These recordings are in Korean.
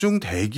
중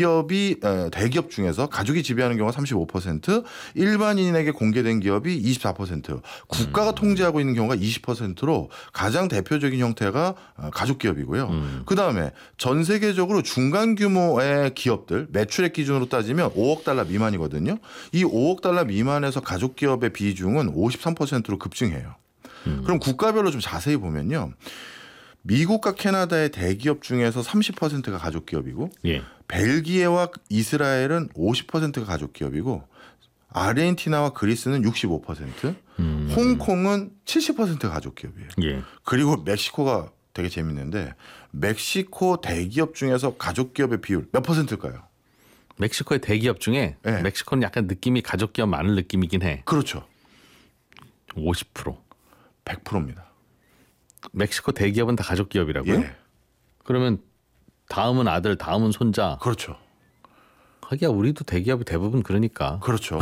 대기업 중에서 가족이 지배하는 경우가 35%, 일반인에게 공개된 기업이 24%, 국가가 통제하고 있는 경우가 20%로 가장 대표적인 형태가 가족 기업이고요. 그다음에 전 세계적으로 중간 규모의 기업들 매출액 기준으로 따지면 5억 달러 미만이거든요. 이 5억 달러 미만에서 가족 기업의 비중은 53%로 급증해요. 그럼 국가별로 좀 자세히 보면요. 미국과 캐나다의 대기업 중에서 30%가 가족 기업이고 예. 벨기에와 이스라엘은 50%가 가족 기업이고 아르헨티나와 그리스는 65%, 홍콩은 70%가 가족 기업이에요. 예. 그리고 멕시코가 되게 재밌는데 멕시코 대기업 중에서 가족 기업의 비율 몇 %일까요? 멕시코의 대기업 중에 네. 멕시코는 약간 느낌이 가족 기업 많은 느낌이긴 해. 그렇죠. 50%. 100%입니다. 멕시코 대기업은 다 가족 기업이라고요? 예. 그러면 다음은 아들, 다음은 손자. 그렇죠. 하기야 우리도 대기업이 대부분 그러니까. 그렇죠.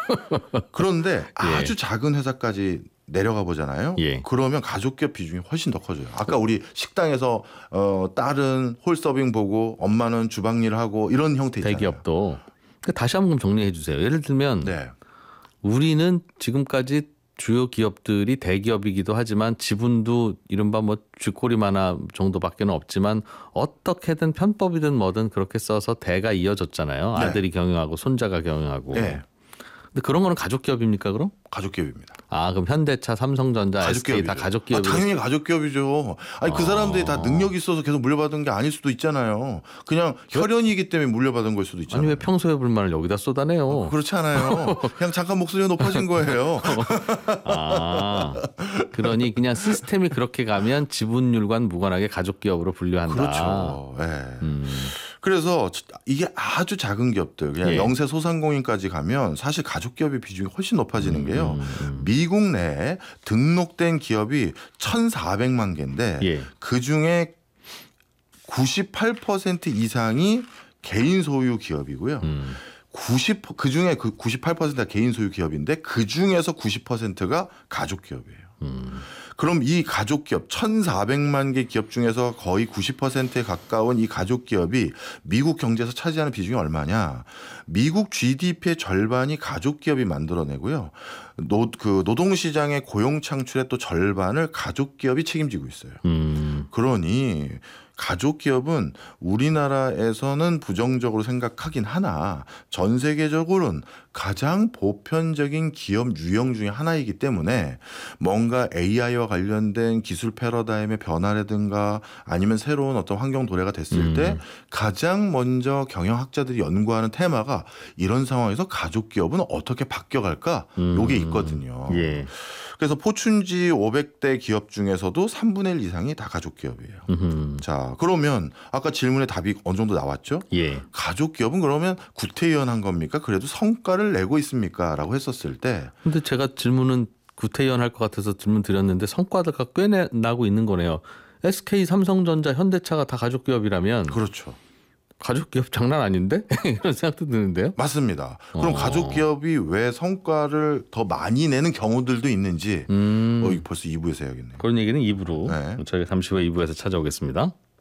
그런데 아주 작은 회사까지 내려가 보잖아요. 예. 그러면 가족기업 비중이 훨씬 더 커져요. 아까 우리 식당에서 딸은 홀서빙 보고 엄마는 주방 일을 하고 이런 형태 있잖아요. 대기업도. 다시 한번 정리해 주세요. 예를 들면 네. 우리는 지금까지 주요 기업들이 대기업이기도 하지만 지분도 이른바 뭐 쥐꼬리 하나 정도밖에는 없지만 어떻게든 편법이든 뭐든 그렇게 써서 대가 이어졌잖아요. 네. 아들이 경영하고 손자가 경영하고. 네. 근데 그런 거는 가족 기업입니까 그럼? 가족기업입니다. 아 그럼 현대차, 삼성전자, SK 다 가족 기업이. 당연히 가족기업이죠. 아니 그 사람들이 다 능력이 있어서 계속 물려받은 게 아닐 수도 있잖아요. 그냥 혈연이기 때문에 물려받은 걸 수도 있잖아요. 아니 왜 평소에 불만을 여기다 쏟아내요? 그렇지 않아요. 그냥 잠깐 목소리가 높아진 거예요. 아 그러니 그냥 시스템이 그렇게 가면 지분율과는 무관하게 가족 기업으로 분류한다. 그렇죠. 네. 그래서 이게 아주 작은 기업들 그냥 예. 영세 소상공인까지 가면 사실 가족 기업의 비중이 훨씬 높아지는 게요. 미국 내에 등록된 기업이 1,400만 개인데 예. 그중에 98% 이상이 개인 소유 기업이고요. 그중에 그 98%가 개인 소유 기업인데 그중에서 90%가 가족 기업이에요. 그럼 이 가족 기업 1,400만 개 기업 중에서 거의 90%에 가까운 이 가족 기업이 미국 경제에서 차지하는 비중이 얼마냐? 미국 GDP의 절반이 가족 기업이 만들어내고요. 노동 시장의 고용 창출의 또 절반을 가족 기업이 책임지고 있어요. 그러니 가족 기업은 우리나라에서는 부정적으로 생각하긴 하나 전 세계적으로는 가장 보편적인 기업 유형 중에 하나이기 때문에 뭔가 AI와 관련된 기술 패러다임의 변화라든가 아니면 새로운 어떤 환경 도래가 됐을 때 가장 먼저 경영학자들이 연구하는 테마가 이런 상황에서 가족 기업은 어떻게 바뀌어갈까? 요게 있거든요. 예. 그래서 포춘지 500대 기업 중에서도 3분의 1 이상이 다 가족 기업이에요. 자, 그러면 아까 질문에 답이 어느 정도 나왔죠? 예. 가족 기업은 그러면 구태의연한 겁니까? 그래도 성과를 내고 있습니까? 라고 했었을 때. 근데 제가 질문은 구태의연할 것 같아서 질문 드렸는데 성과가 꽤 나고 있는 거네요. SK, 삼성전자, 현대차가 다 가족 기업이라면 그렇죠. 가족 기업 장난 아닌데? 이런 생각도 드는데요. 맞습니다. 그럼 가족 기업이 왜 성과를 더 많이 내는 경우들도 있는지 벌써 2부에서 해야겠네요. 그런 얘기는 2부로 네. 저희가 잠시 후에 2부에서 찾아오겠습니다.